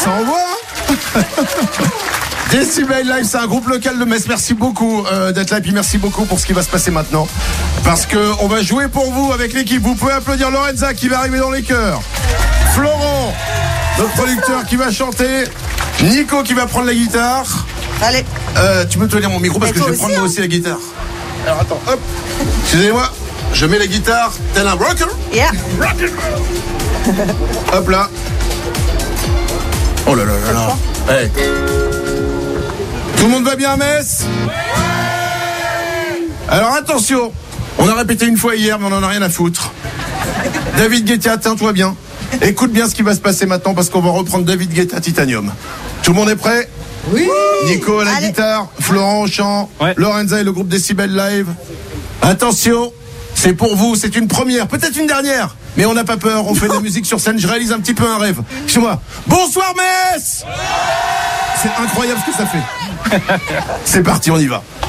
Ça envoie. Decibel Live, c'est un groupe local de Metz. Merci beaucoup d'être là, et puis merci beaucoup pour ce qui va se passer maintenant. Parce qu'on va jouer pour vous avec l'équipe. Vous pouvez applaudir Lorenza qui va arriver dans les chœurs, Florent, notre producteur qui va chanter, Nico qui va prendre la guitare. Allez. Tu peux tenir mon micro parce que je vais prendre moi aussi la guitare. Alors attends, hop. Excusez-moi, je mets la guitare tel un rocker. Yeah. Hop là. Oh là là là là. Hey. Tout le monde va bien à Metz? Alors attention, on a répété une fois hier mais on en a rien à foutre. David Guetta, tiens-toi bien. Écoute bien ce qui va se passer maintenant parce qu'on va reprendre David Guetta Titanium. Tout le monde est prêt? Oui. Nico à la guitare, Florent au chant, Lorenza et le groupe Decibel Live. Attention, c'est pour vous, c'est une première, peut-être une dernière, mais on n'a pas peur, on fait de la musique sur scène, je réalise un petit peu un rêve. Chez moi, bonsoir Metz. C'est incroyable ce que ça fait. C'est parti, on y va.